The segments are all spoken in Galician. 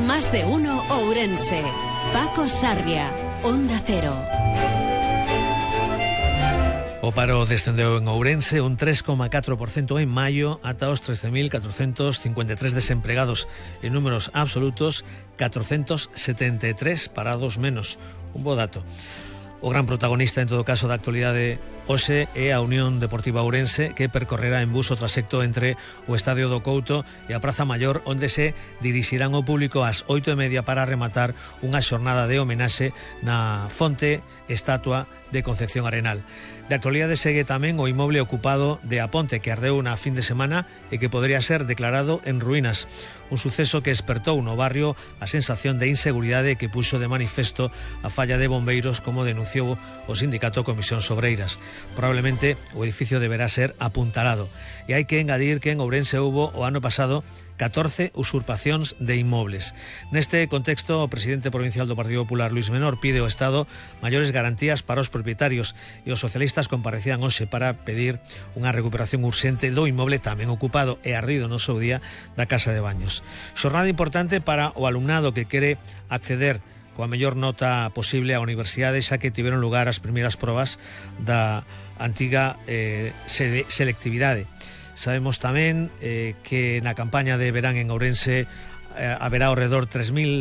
Más de uno Ourense. Paco Sarria, Onda Cero. O paro descendeu en Ourense un 3,4% en maio ata os 13.453 desempregados. En números absolutos, 473 parados menos. Un bo dato. O gran protagonista, en todo caso, da actualidade hoxe é a Unión Deportiva Ourense, que percorrerá en bus o trasecto entre o Estadio do Couto e a Praza Maior, onde se dirixirán ao público ás 8:30 para rematar unha xornada de homenaxe na fonte estatua de Concepción Arenal. De actualidade segue tamén o inmoble ocupado de A Ponte, que ardeu na fin de semana e que podría ser declarado en ruínas. Un suceso que espertou no barrio a sensación de inseguridade que puxo de manifesto a falla de bombeiros, como denunciou o sindicato Comisións Obreiras. Probablemente o edificio deberá ser apuntalado. E hai que engadir que en Ourense houbo o ano pasado 14 usurpacións de inmobles. Neste contexto, o presidente provincial do Partido Popular, Luís Menor, pide ao Estado maiores garantías para os propietarios, e os socialistas comparecían hoxe para pedir unha recuperación urxente do inmoble tamén ocupado e ardido no seu día da Casa de Baños. Xornada importante para o alumnado que quere acceder coa mellor nota posible á universidade, xa que tiveron lugar as primeiras probas da antiga selectividade. Sabemos tamén que na campaña de verán en Ourense haberá ao redor de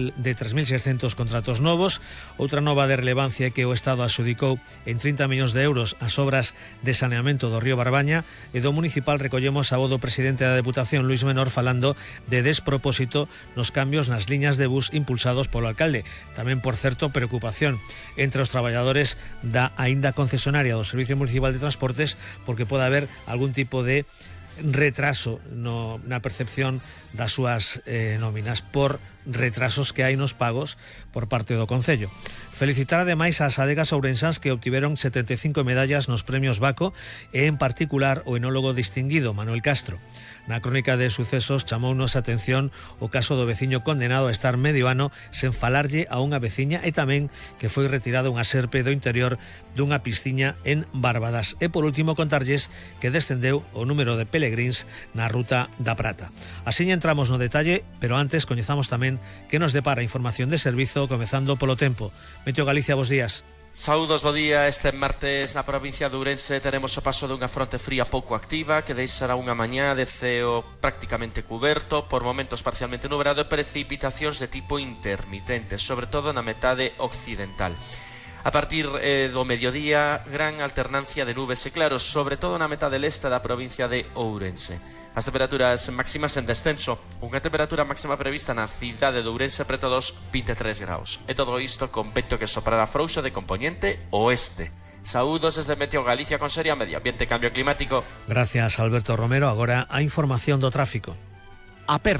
3.600 contratos novos. Outra nova de relevancia é que o Estado adxudicou en 30 millóns de euros as obras de saneamento do río Barbaña, e do municipal recollemos a voz do presidente da Deputación, Luís Menor, falando de despropósito nos cambios nas liñas de bus impulsados polo alcalde. Tamén, por certo, preocupación entre os traballadores da aínda concesionaria do Servicio Municipal de Transportes, porque pode haber algún tipo de retraso na percepción das súas nóminas por retrasos que hai nos pagos por parte do Concello. Felicitar ademais as adegas ourensás que obtiveron 75 medallas nos premios Baco, e en particular o enólogo distinguido Manuel Castro. Na crónica de sucesos chamounos a atención o caso do veciño condenado a estar medio ano sen falarlle a unha veciña, e tamén que foi retirada unha serpe do interior dunha pisciña en Barbadas. E por último, contarlles que descendeu o número de pelegríns na Ruta da Prata. Así entramos no detalle, pero antes coñezamos tamén que nos depara información de servizo, comezando polo tempo. Meteo Galicia, bos días. Saúdos, bo día. Este martes na provincia de Ourense teremos o paso dunha fronte fría pouco activa que deixará unha mañá de ceo prácticamente cuberto, por momentos parcialmente nublado, e precipitacións de tipo intermitente, sobre todo na metade occidental. A partir do mediodía, gran alternancia de nubes e claros, sobre todo na metade leste da provincia de Ourense. As temperaturas máximas en descenso, unha temperatura máxima prevista na cidade de Ourense preto dos 23 graus. E todo isto con vento que soprará frouxo de compoñente oeste. Saúdos desde Meteo Galicia con Seria Medio Ambiente e Cambio Climático. Gracias, Alberto Romero. Agora a información do tráfico.